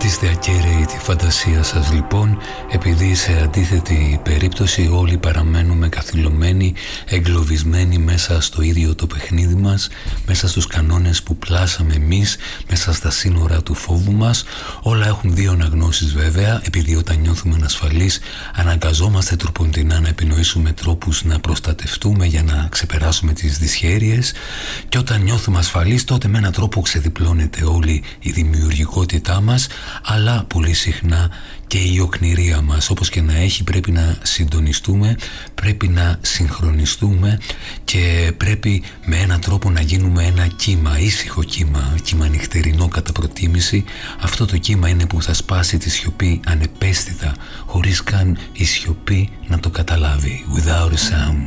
Κρατήστε ακέραιη τη φαντασία σας λοιπόν, επειδή σε αντίθετη περίπτωση όλοι παραμένουμε καθυλωμένοι, εγκλωβισμένοι μέσα στο ίδιο το παιχνίδι μας, μέσα στους κανόνες που πλάσαμε εμείς, μέσα στα σύνορα του φόβου μας. Όλα έχουν δύο αναγνώσεις βέβαια, επειδή όταν νιώθουμε ανασφαλείς αναγκαζόμαστε τροποντινά να επινοήσουμε τρόπους να προστατευτούμε για να ξεπεράσουμε τις δυσχέρειες, και όταν νιώθουμε ασφαλείς τότε με έναν τρόπο ξεδιπλώνεται όλη η δημιουργικότητά μας, αλλά πολύ συχνά και η οκνηρία μας. Όπως και να έχει, πρέπει να συντονιστούμε, πρέπει να συγχρονιστούμε και πρέπει με έναν τρόπο να γίνουμε ένα κύμα, ήσυχο κύμα νυχτερινό κατά προτίμηση. Αυτό το κύμα είναι που θα σπάσει τη σιωπή ανεπαίσθητα, χωρίς καν η σιωπή να το καταλάβει. Without a sound.